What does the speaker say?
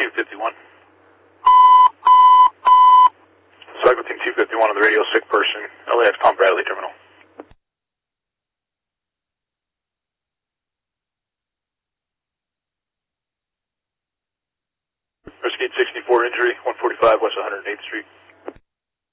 251. Cycle Team 251 on the radio, sick person, LAX Palm Bradley Terminal. Rescue 64 injury, 145 West 108th Street.